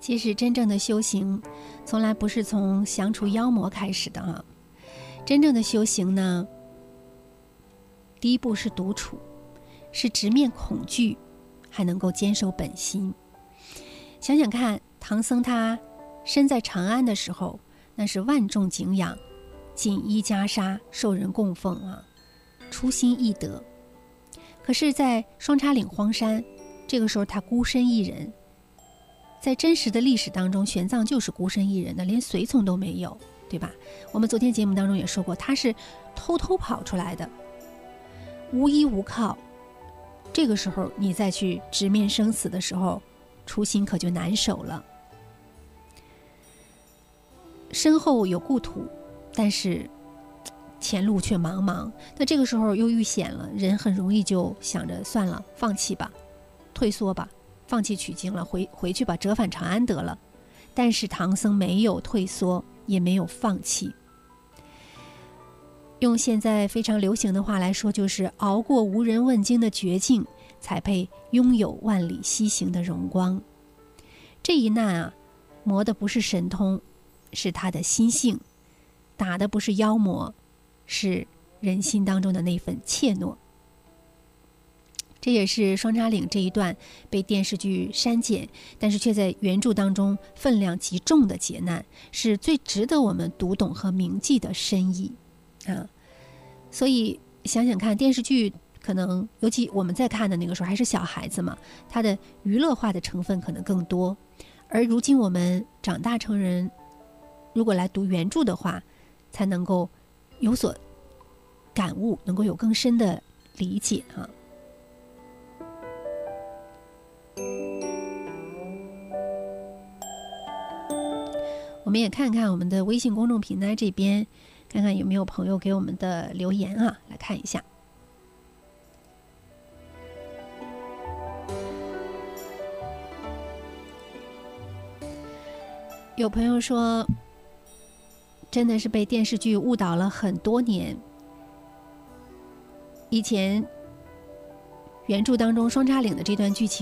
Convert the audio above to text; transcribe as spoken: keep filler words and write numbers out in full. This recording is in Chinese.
其实真正的修行从来不是从降除妖魔开始的啊，真正的修行呢，第一步是独处，是直面恐惧，还能够坚守本心。想想看，唐僧他身在长安的时候，那是万众敬仰，锦衣袈裟，受人供奉啊，初心易得。可是在双叉岭荒山，这个时候他孤身一人，在真实的历史当中，玄奘就是孤身一人的，连随从都没有，对吧？我们昨天节目当中也说过，他是偷偷跑出来的，无依无靠。这个时候你再去直面生死的时候，初心可就难守了。身后有故土，但是前路却茫茫，那这个时候又遇险了，人很容易就想着算了，放弃吧，退缩吧，放弃取经了，回回去吧，折返长安得了。但是唐僧没有退缩，也没有放弃。用现在非常流行的话来说，就是熬过无人问津的绝境，才配拥有万里西行的荣光。这一难啊，磨的不是神通，是他的心性；打的不是妖魔，是人心当中的那份怯懦。这也是双叉岭这一段被电视剧删减，但是却在原著当中分量极重的劫难，是最值得我们读懂和铭记的深意啊。所以想想看，电视剧可能尤其我们在看的那个时候还是小孩子嘛，它的娱乐化的成分可能更多。而如今我们长大成人，如果来读原著的话，才能够有所感悟，能够有更深的理解啊。我们也看看我们的微信公众平台这边，看看有没有朋友给我们的留言啊，来看一下。有朋友说，真的是被电视剧误导了很多年。以前原著当中双叉岭的这段剧情